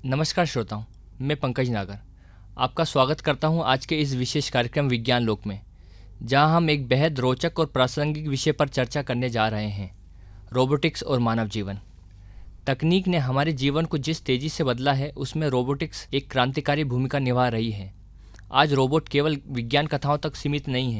नमस्कार श्रोताओं, मैं पंकज नागर आपका स्वागत करता हूं आज के इस विशेष कार्यक्रम विज्ञान लोक में, जहां हम एक बेहद रोचक और प्रासंगिक विषय पर चर्चा करने जा रहे हैं, रोबोटिक्स और मानव जीवन। तकनीक ने हमारे जीवन को जिस तेज़ी से बदला है, उसमें रोबोटिक्स एक क्रांतिकारी भूमिका निभा रही है। आज रोबोट केवल विज्ञान कथाओं तक सीमित नहीं है,